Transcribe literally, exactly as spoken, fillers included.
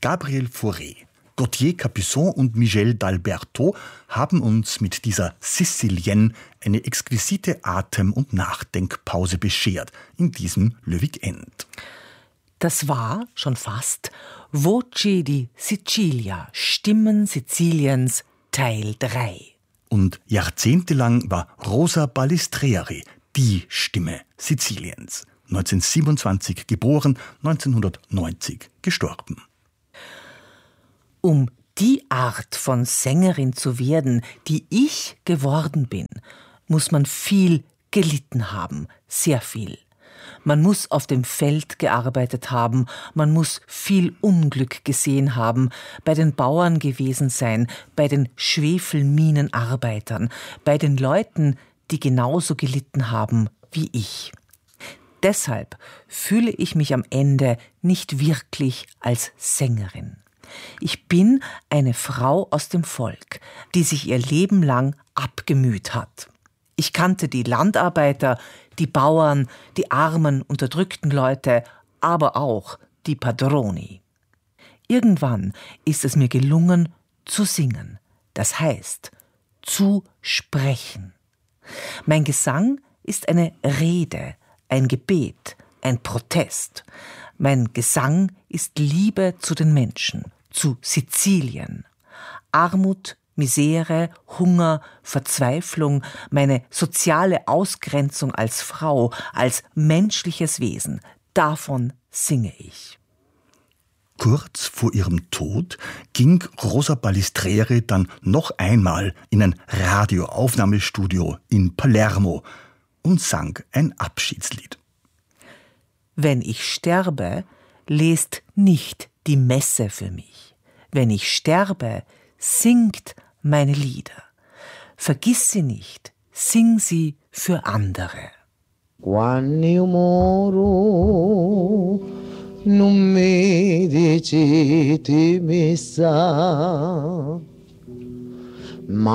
Gabriel Fauré, Gauthier Capuçon und Michel d'Alberto haben uns mit dieser Sicilienne eine exquisite Atem- und Nachdenkpause beschert in diesem Le Weekend. Das war schon fast Voci di Sicilia, Stimmen Siziliens, Teil drei. Und jahrzehntelang war Rosa Balistreri die Stimme Siziliens. neunzehnhundertsiebenundzwanzig geboren, neunzehnhundertneunzig gestorben. Um die Art von Sängerin zu werden, die ich geworden bin, muss man viel gelitten haben, sehr viel. Man muss auf dem Feld gearbeitet haben, man muss viel Unglück gesehen haben, bei den Bauern gewesen sein, bei den Schwefelminenarbeitern, bei den Leuten, die genauso gelitten haben wie ich. Deshalb fühle ich mich am Ende nicht wirklich als Sängerin. Ich bin eine Frau aus dem Volk, die sich ihr Leben lang abgemüht hat. Ich kannte die Landarbeiter, die Bauern, die armen, unterdrückten Leute, aber auch die Padroni. Irgendwann ist es mir gelungen, zu singen, das heißt, zu sprechen. Mein Gesang ist eine Rede, ein Gebet, ein Protest. Mein Gesang ist Liebe zu den Menschen, zu Sizilien. Armut, Misere, Hunger, Verzweiflung, meine soziale Ausgrenzung als Frau, als menschliches Wesen, davon singe ich. Kurz vor ihrem Tod ging Rosa Balistreri dann noch einmal in ein Radioaufnahmestudio in Palermo und sang ein Abschiedslied. Wenn ich sterbe, lest nicht die Messe für mich. Wenn ich sterbe, singt meine Lieder. Vergiss sie nicht, sing sie für andere. Quando io moro, non mi dici ti messa.